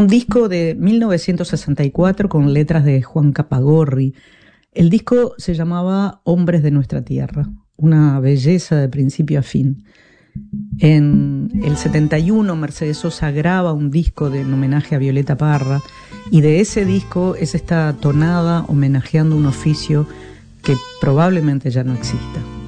un disco de 1964 con letras de Juan Capagorri. El disco se llamaba Hombres de Nuestra Tierra, una belleza de principio a fin. En el 71 Mercedes Sosa graba un disco en homenaje a Violeta Parra, y de ese disco es esta tonada homenajeando un oficio que probablemente ya no exista.